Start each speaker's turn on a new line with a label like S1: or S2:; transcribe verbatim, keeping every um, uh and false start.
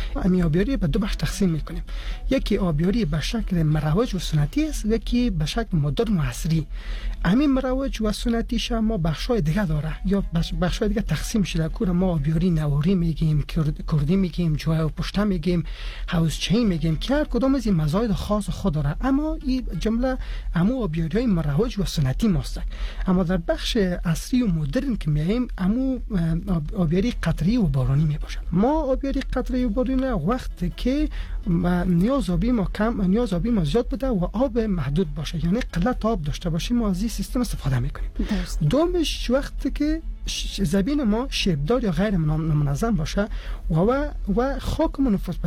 S1: همین آبیاری به دو بخش تقسیم میکنیم. یکی آبیاری به شکل مروج و سنتی است، یکی به شکل مدرن و عصری. همین مروج و سنتیش ما بخشای دیگه داره یا بخشای دیگه تقسیم شده که ما آبیاری نواری میگیم، کردی میگیم، جوه و پشته میگیم، هاوس چین میگیم که هر کدام از این مزایا خاص خود داره. اما این جمله همو آبیاری های مروج و سنتی ماست. اما در بخش عصری و مدرن که میایم همو آبیاری قطری و بارانی میباشد. ما آبیاری قطری و بارانی وقتی که نیاز آبی ما کم، نیاز آبی ما زیاد بده و آب محدود باشه، یعنی قلت آب داشته باشیم، ما از این سیستم استفاده میکنیم. دومش وقتی که زمین ما شیبدار یا غیر منظم باشه و و خاکمون نفوذ